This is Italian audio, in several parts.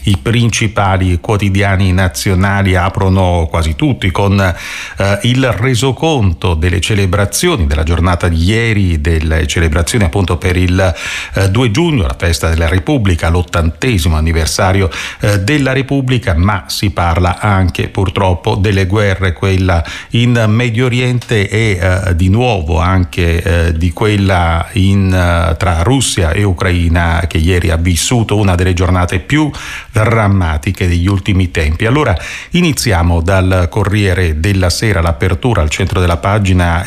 i principali quotidiani nazionali aprono quasi tutti con il resoconto delle celebrazioni della giornata di ieri, delle celebrazioni appunto per il 2 giugno, la festa della Repubblica, l'80° anniversario della Repubblica, ma si parla anche purtroppo delle guerre, quella in Medio Oriente e di nuovo anche di quella tra Russia e Ucraina, che ieri ha vissuto una delle giornate più drammatiche degli ultimi tempi. Allora iniziamo dal Corriere della Sera. L'apertura al centro della pagina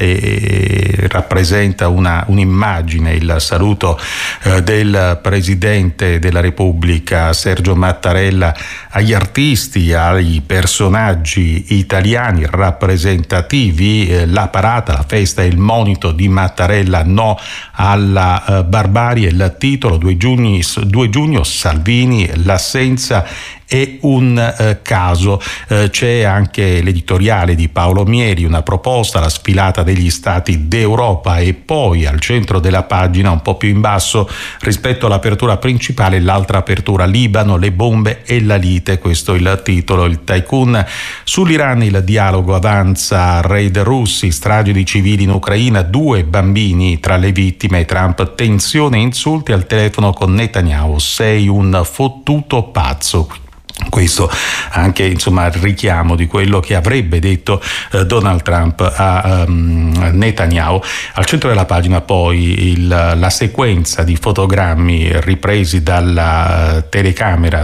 rappresenta un'immagine, il saluto del Presidente della Repubblica Sergio Mattarella agli artisti, ai personaggi italiani rappresentativi. La parata, la festa e il monito di Mattarella: no alla barbarie. Il titolo: 2 giugno, Salvini, l'assenza è un caso. C'è anche l'editoriale di Paolo Mieri, una proposta, la sfilata degli stati d'Europa, e poi al centro della pagina, un po' più in basso rispetto all'apertura principale, l'altra apertura: Libano, le bombe e la lite. Questo è il titolo. Il tycoon sull'Iran, il dialogo avanza, raid russi, strage di civili in Ucraina, 2 bambini tra le vittime, Trump, tensione e insulti al telefono con Netanyahu, sei un fottuto pazzo. Questo anche il richiamo di quello che avrebbe detto Donald Trump a Netanyahu. Al centro della pagina poi la sequenza di fotogrammi ripresi dalla telecamera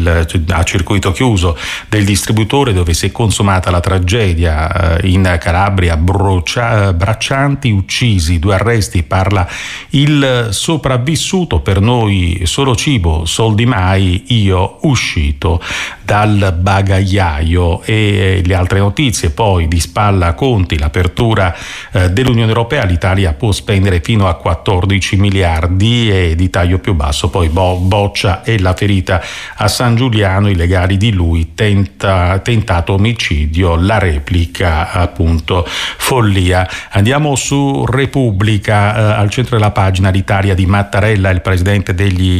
a circuito chiuso del distributore dove si è consumata la tragedia in Calabria. Braccianti uccisi, 2 arresti, parla il sopravvissuto, per noi solo cibo, soldi mai, io uscito dal bagagliaio. E le altre notizie poi: di spalla a Conti, l'apertura dell'Unione Europea, l'Italia può spendere fino a 14 miliardi, e di taglio più basso poi Boccia e la ferita a San Giuliano, i legali di lui, tentato omicidio, la replica appunto follia. Andiamo su Repubblica, al centro della pagina l'Italia di Mattarella, il presidente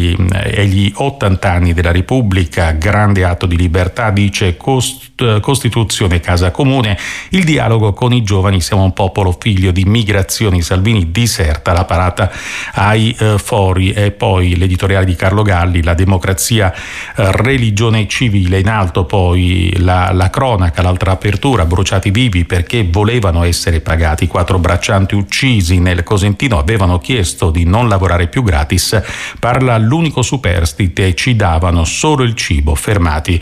egli 80 anni della Repubblica, grande atto di libertà, dice Costituzione, casa comune, il dialogo con i giovani, siamo un popolo figlio di migrazioni, Salvini diserta, la parata ai fori. E poi l'editoriale di Carlo Galli, la democrazia, religione civile. In alto poi la cronaca, l'altra apertura: bruciati vivi perché volevano essere pagati, 4 braccianti uccisi nel Cosentino, avevano chiesto di non lavorare più gratis, parla l'unico superstite, ci davano solo il cibo, fermati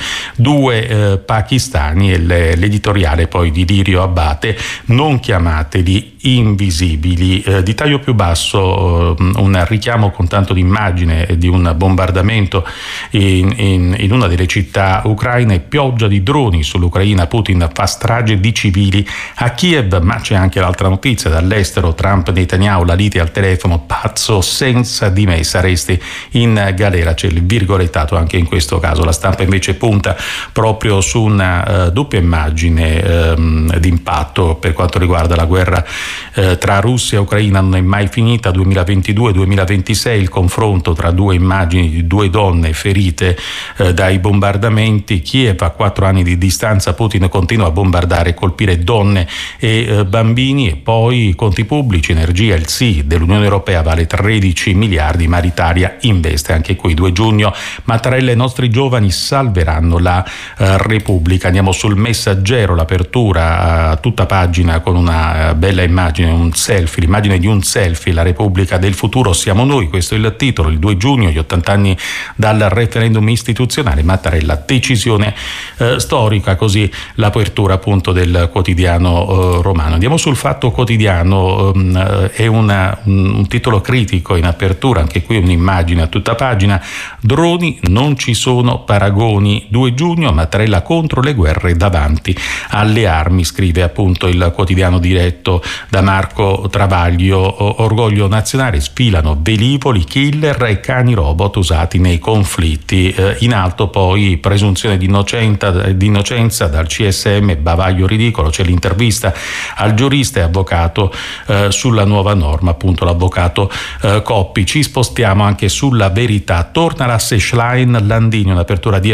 2 pakistani. E l'editoriale poi di Lirio Abbate, non chiamateli invisibili. Di taglio più basso un richiamo con tanto di immagine di un bombardamento in una delle città ucraine, pioggia di droni sull'Ucraina, Putin fa strage di civili a Kiev. Ma c'è anche l'altra notizia dall'estero: Trump, Netanyahu, la lite al telefono, pazzo, senza di me saresti in galera. C'è il virgolettato anche in questo caso. La Stampa invece punta proprio su una doppia immagine d'impatto per quanto riguarda la guerra tra Russia e Ucraina. Non è mai finita, 2022-2026, il confronto tra 2 immagini di 2 donne ferite dai bombardamenti. Kiev, a 4 anni di distanza, Putin continua a bombardare e colpire donne e bambini. E poi conti pubblici, energia, il sì dell'Unione Europea vale 13 miliardi, ma l'Italia investe. Anche qui 2 giugno, Mattarella, i nostri giovani salveranno la Repubblica. Andiamo sul Messaggero, l'apertura a tutta pagina con una bella immagine, un selfie, l'immagine di un selfie, la Repubblica del futuro siamo noi, questo è il titolo. Il 2 giugno, gli 80 anni dal referendum istituzionale, Mattarella, decisione storica, così l'apertura appunto del quotidiano romano. Andiamo sul Fatto Quotidiano, è un titolo critico in apertura, anche qui un'immagine a tutta pagina: droni, non ci sono paragoni, 2 giugno, Mattarella contro le guerre davanti alle armi, scrive appunto il quotidiano diretto da Marco Travaglio. Orgoglio nazionale, sfilano velivoli, killer e cani robot usati nei conflitti. In alto poi presunzione di innocenza dal CSM, bavaglio ridicolo. C'è l'intervista al giurista e avvocato sulla nuova norma, appunto l'avvocato Coppi. Ci spostiamo anche sulla Verità, torna la Sechline, Landini, un'apertura di